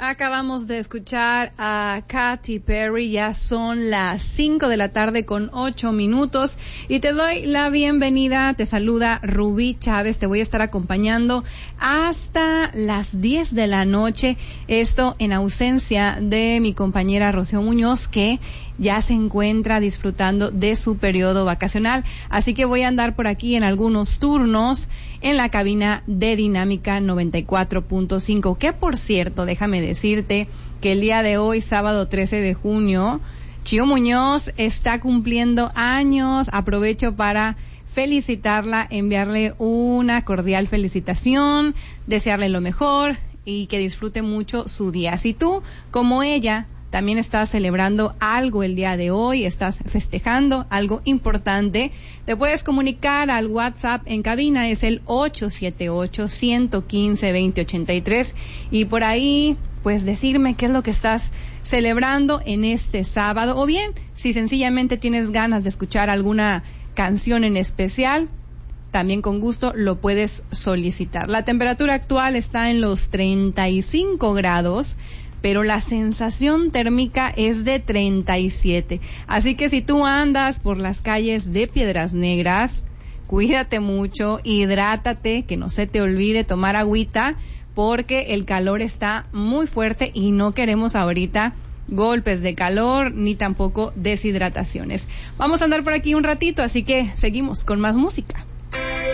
Acabamos de escuchar a Katy Perry, ya son las 5 de la tarde con 8 minutos y te doy la bienvenida, te saluda Rubí Chávez, te voy a estar acompañando hasta las 10 de la noche, esto en ausencia de mi compañera Rocío Muñoz, que ya se encuentra disfrutando de su periodo vacacional, así que voy a andar por aquí en algunos turnos en la cabina de Dinámica 94.5, que por cierto, déjame decirte que el día de hoy, sábado 13 de junio, Chío Muñoz está cumpliendo años. Aprovecho para felicitarla, enviarle una cordial felicitación, desearle lo mejor y que disfrute mucho su día. Si tú, como ella, también estás celebrando algo el día de hoy, estás festejando algo importante, te puedes comunicar al WhatsApp en cabina, es el 878-115-2083, y por ahí, pues decirme qué es lo que estás celebrando en este sábado, o bien, si sencillamente tienes ganas de escuchar alguna canción en especial, también con gusto lo puedes solicitar. La temperatura actual está en los 35 grados, pero la sensación térmica es de 37. Así que si tú andas por las calles de Piedras Negras, cuídate mucho, hidrátate, que no se te olvide tomar agüita, porque el calor está muy fuerte y no queremos ahorita golpes de calor ni tampoco deshidrataciones. Vamos a andar por aquí un ratito, así que seguimos con más música.